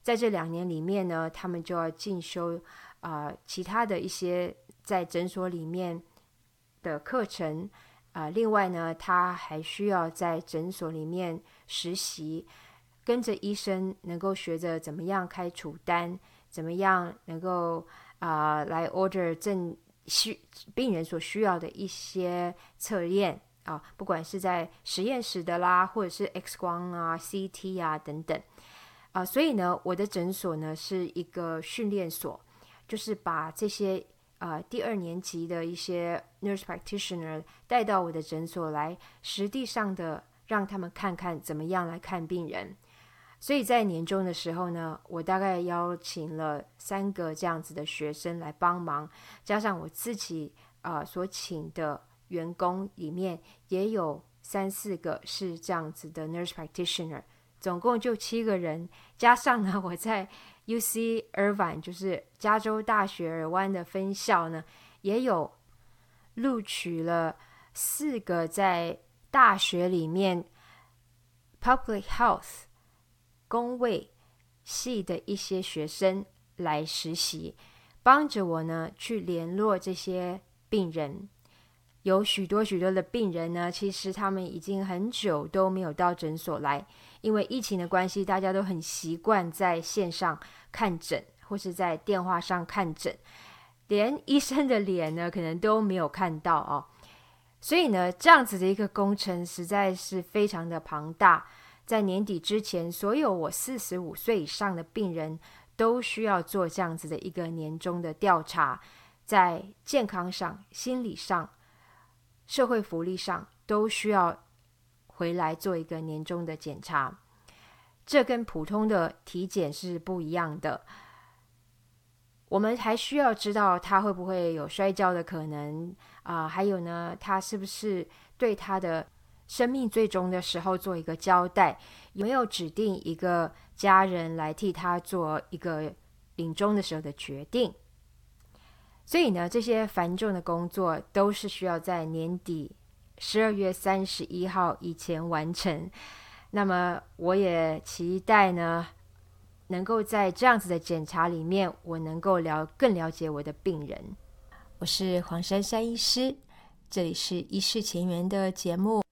在这2年里面呢，他们就要进修其他的一些在诊所里面的课程另外呢，他还需要在诊所里面实习，跟着医生能够学着怎么样开处单，怎么样能够来 order 病人所需要的一些测验不管是在实验室的啦，或者是 X 光CT等等所以呢，我的诊所呢是一个训练所，就是把这些第2年级的一些 nurse practitioner 带到我的诊所来，实地上的让他们看看怎么样来看病人。所以在年终的时候呢，我大概邀请了3个这样子的学生来帮忙，加上我自己所请的员工里面也有3-4个是这样子的 nurse practitioner， 总共就7个人，加上呢我在 UC Irvine 就是加州大学尔湾的分校呢，也有录取了4个在大学里面 Public Health 公卫系的一些学生来实习，帮着我呢去联络这些病人。有许多的病人呢，其实他们已经很久都没有到诊所来，因为疫情的关系，大家都很习惯在线上看诊或是在电话上看诊，连医生的脸呢可能都没有看到所以呢，这样子的一个工程实在是非常的庞大。在年底之前，所有我45岁以上的病人都需要做这样子的一个年终的调查，在健康上、心理上、社会福利上都需要回来做一个年终的检查。这跟普通的体检是不一样的，我们还需要知道他会不会有摔跤的可能还有呢，他是不是对他的生命最终的时候做一个交代，有没有指定一个家人来替他做一个临终的时候的决定。所以呢，这些繁重的工作都是需要在年底12月31号以前完成。那么我也期待呢，能够在这样子的检查里面，我能够更了解我的病人。我是黄珊珊医师，这里是医事前缘的节目。